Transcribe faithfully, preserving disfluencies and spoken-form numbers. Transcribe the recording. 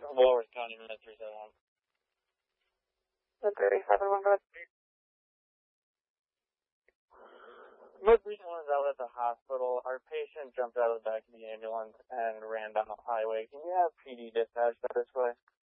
Walworth County, Med three seven one. Med three seven one, go ahead. Med three seven one is out at the hospital. Our patient jumped out of the back of the ambulance and ran down the highway. Can you have P D dispatched at this place?